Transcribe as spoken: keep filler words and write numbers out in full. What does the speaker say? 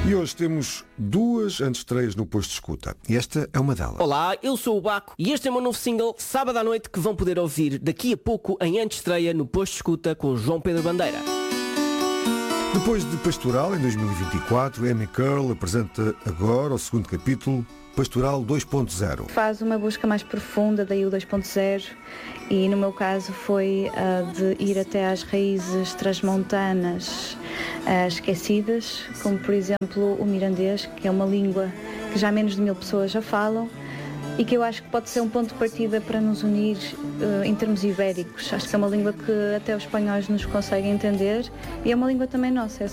E hoje temos duas antestreias no Posto de Escuta. E esta é uma delas. Olá, eu sou o Baco e este é o meu novo single, Sábado à Noite, que vão poder ouvir daqui a pouco em antestreia no Posto de Escuta com João Pedro Bandeira. Depois de Pastoral, em dois mil e vinte e quatro, Amy Curl apresenta agora o segundo capítulo, Pastoral dois ponto zero. Faz uma busca mais profunda, daí o dois ponto zero, e no meu caso foi a de ir até às raízes transmontanas uh, esquecidas, como por exemplo o mirandês, que é uma língua que já menos de mil pessoas já falam e que eu acho que pode ser um ponto de partida para nos unir uh, em termos ibéricos. Acho que é uma língua que até os espanhóis nos conseguem entender e é uma língua também nossa.